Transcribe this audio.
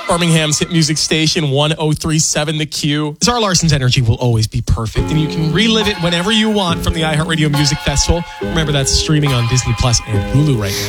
Birmingham's hit music station, 1037 The Q. Zara Larson's energy will always be perfect, and you can relive it whenever you want from the iHeartRadio Music Festival. Remember, that's streaming on Disney Plus and Hulu right now.